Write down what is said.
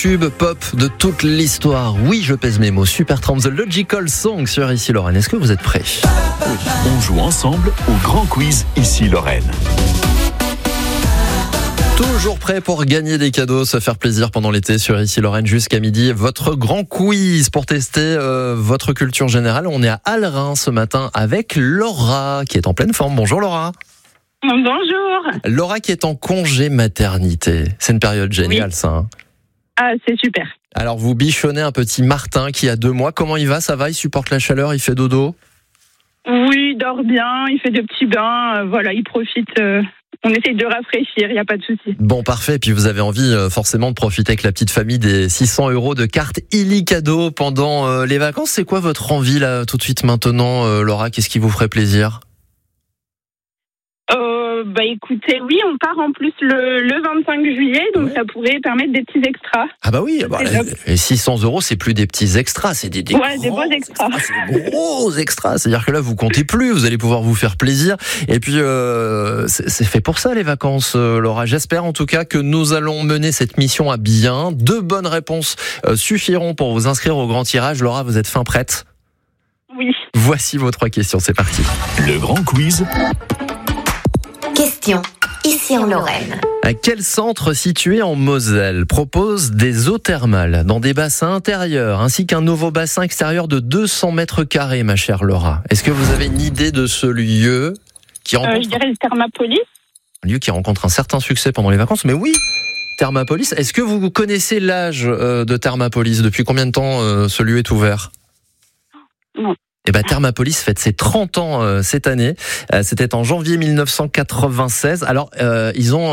Tube pop de toute l'histoire. Oui, je pèse mes mots. Supertramp, The Logical Song sur Ici Lorraine. Est-ce que vous êtes prêts ? On joue ensemble au grand quiz Ici Lorraine. Toujours prêt pour gagner des cadeaux, se faire plaisir pendant l'été sur Ici Lorraine jusqu'à midi. Votre grand quiz pour tester votre culture générale. On est à Allerin ce matin avec Laura qui est en pleine forme. Bonjour Laura. Bonjour. Laura qui est en congé maternité. C'est une période géniale, oui. Ça. Hein. Ah, c'est super. Alors vous bichonnez un petit Martin qui a 2 mois. Comment il va ? Ça va ? Il supporte la chaleur ? Il fait dodo ? Oui, il dort bien. Il fait des petits bains. Voilà, il profite. On essaye de rafraîchir. Il n'y a pas de souci. Bon, parfait. Et puis vous avez envie forcément de profiter avec la petite famille des 600 € de carte illicadeau pendant les vacances. C'est quoi votre envie là tout de suite maintenant, Laura ? Qu'est-ce qui vous ferait plaisir ? Écoutez, oui, on part en plus le 25 juillet, donc ouais. Ça pourrait permettre des petits extras. Ah bah oui, et 600 €, c'est plus des petits extras, c'est des beaux extras. C'est des gros extras, c'est-à-dire que là, vous comptez plus, vous allez pouvoir vous faire plaisir. Et puis, c'est fait pour ça, les vacances, Laura. J'espère en tout cas que nous allons mener cette mission à bien. 2 bonnes réponses suffiront pour vous inscrire au grand tirage. Laura, vous êtes fin prête ? Oui. Voici vos 3 questions, c'est parti. Le grand quiz. Question, ici en Lorraine. Quel centre situé en Moselle propose des eaux thermales dans des bassins intérieurs ainsi qu'un nouveau bassin extérieur de 200 mètres carrés, ma chère Laura ? Est-ce que vous avez une idée de ce lieu qui rencontre... Je dirais le Thermapolis. Un lieu qui rencontre un certain succès pendant les vacances, mais oui, Thermapolis. Est-ce que vous connaissez l'âge de Thermapolis ? Depuis combien de temps ce lieu est ouvert ? Non. Eh ben, Thermapolis fête ses 30 ans cette année. C'était en janvier 1996. Alors, ils ont